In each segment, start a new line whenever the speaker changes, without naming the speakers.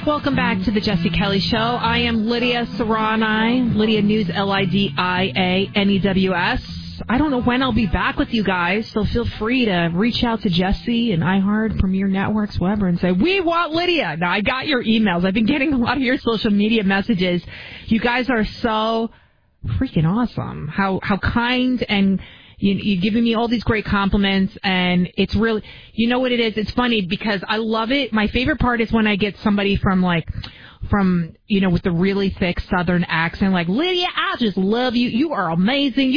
Welcome back to the Jesse Kelly Show. I am Lydia Serrani, Lydia News, LIDIANEWS. I don't know when I'll be back with you guys, so feel free to reach out to Jesse and iHeart, Premier Networks, whatever, and say, we want Lydia. Now, I got your emails. I've been getting a lot of your social media messages. You guys are so freaking awesome. How kind, and you're giving me all these great compliments, and it's really, you know what it is? It's funny because I love it. My favorite part is when I get somebody from, with the really thick Southern accent, like, Lydia, I just love you. You are amazing.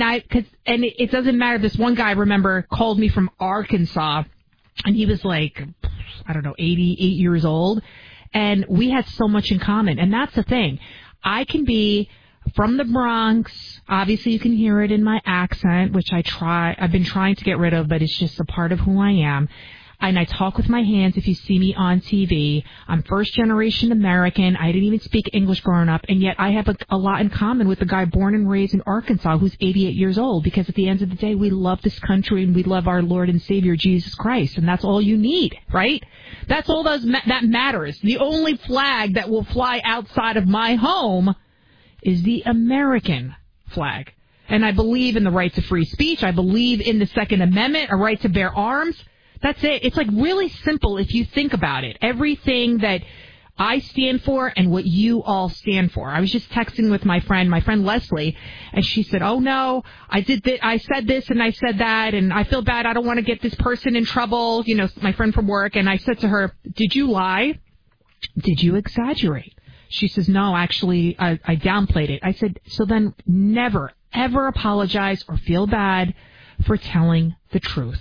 It doesn't matter. This one guy, remember, called me from Arkansas, and he was like, I don't know, 88 years old, and we had so much in common. And that's the thing. I can be from the Bronx. Obviously, you can hear it in my accent, which I've been trying to get rid of, but it's just a part of who I am. And I talk with my hands if you see me on TV. I'm first-generation American. I didn't even speak English growing up, and yet I have a lot in common with the guy born and raised in Arkansas who's 88 years old, because at the end of the day, we love this country and we love our Lord and Savior, Jesus Christ, and that's all you need, right? That's all that matters. The only flag that will fly outside of my home is the American flag. And I believe in the right to free speech. I believe in the Second Amendment, a right to bear arms. That's it. It's like really simple if you think about it. Everything that I stand for and what you all stand for. I was just texting with my friend Leslie, and she said, oh no, I said this and I said that, and I feel bad. I don't want to get this person in trouble, my friend from work. And I said to her, did you lie? Did you exaggerate? She says, no, actually, I downplayed it. I said, so then never, ever apologize or feel bad for telling the truth.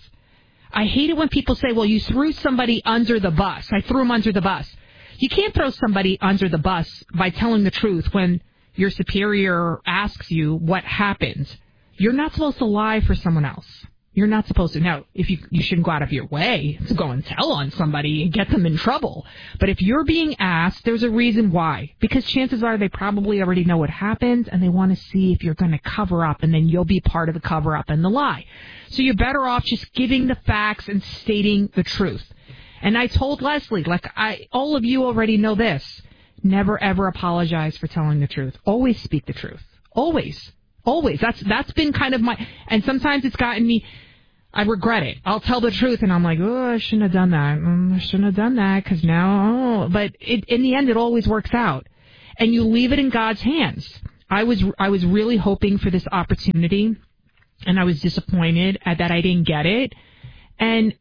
I hate it when people say, well, you threw somebody under the bus. I threw him under the bus. You can't throw somebody under the bus by telling the truth when your superior asks you what happened. You're not supposed to lie for someone else. You're not supposed to. Now, if you shouldn't go out of your way to go and tell on somebody and get them in trouble. But if you're being asked, there's a reason why. Because chances are they probably already know what happened, and they want to see if you're going to cover up, and then you'll be part of the cover up and the lie. So you're better off just giving the facts and stating the truth. And I told Leslie, all of you already know this. Never, ever apologize for telling the truth. Always speak the truth. Always. Always. That's been kind of and sometimes it's gotten me, I regret it. I'll tell the truth and I'm like, oh, I shouldn't have done that. I shouldn't have done that because now, but in the end, it always works out. And you leave it in God's hands. I was really hoping for this opportunity, and I was disappointed that I didn't get it. And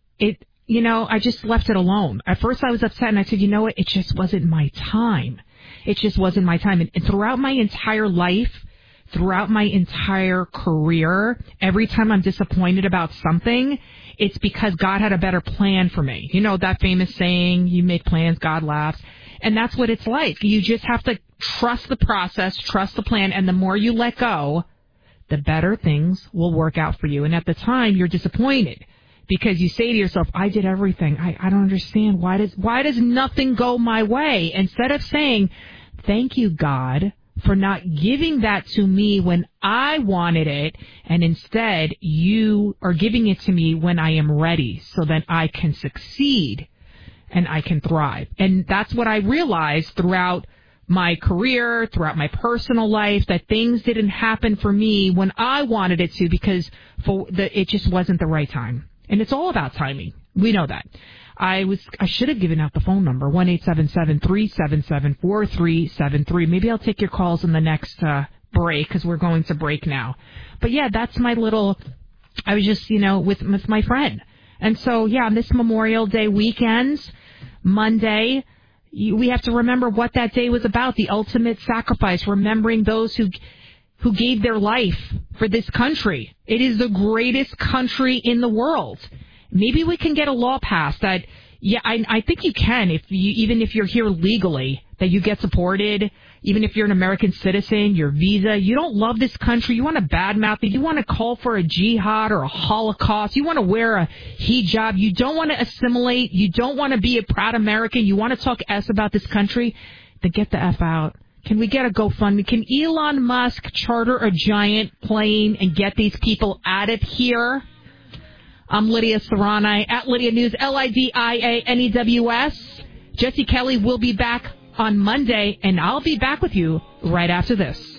I just left it alone. At first I was upset and I said, you know what? It just wasn't my time. It just wasn't my time. And throughout my entire life, throughout my entire career, every time I'm disappointed about something, it's because God had a better plan for me. You know that famous saying, you make plans, God laughs. And that's what it's like. You just have to trust the process, trust the plan, and the more you let go, the better things will work out for you. And at the time, you're disappointed because you say to yourself, I did everything. I don't understand. Why does nothing go my way? Instead of saying, thank you, God, for not giving that to me when I wanted it, and instead you are giving it to me when I am ready so that I can succeed and I can thrive. And that's what I realized throughout my career, throughout my personal life, that things didn't happen for me when I wanted it to because it just wasn't the right time. And it's all about timing. We know that. I should have given out the phone number, 1-877-377-4373. Maybe I'll take your calls in the next break because we're going to break now. But yeah, that's I was just, with my friend. And so, yeah, on this Memorial Day weekend, Monday, we have to remember what that day was about, the ultimate sacrifice, remembering those who gave their life for this country. It is the greatest country in the world. Maybe we can get a law passed that, yeah, I think you can, even if you're here legally, that you get supported, even if you're an American citizen, your visa, you don't love this country, you want to badmouth it, you want to call for a jihad or a Holocaust, you want to wear a hijab, you don't want to assimilate, you don't want to be a proud American, you want to talk S about this country, then get the F out. Can we get a GoFundMe? Can Elon Musk charter a giant plane and get these people out of here? I'm Lydia Serrani at Lydia News, LIDIANEWS. Jesse Kelly will be back on Monday, and I'll be back with you right after this.